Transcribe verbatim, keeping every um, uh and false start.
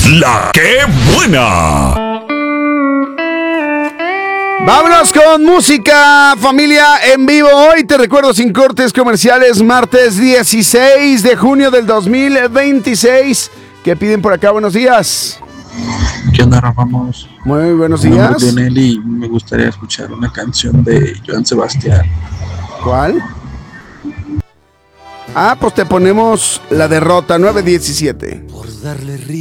La que buena. Vámonos con música, familia, en vivo. Hoy te recuerdo sin cortes comerciales, martes dieciséis de junio del dos mil veintiséis. ¿Qué piden por acá? Buenos días. ¿Qué onda, Rafamos? Muy buenos Mi días. nombre es Lionel y me gustaría escuchar una canción de Joan Sebastián. ¿Cuál? Ah, pues te ponemos La Derrota, nueve diecisiete. Por darle ritmo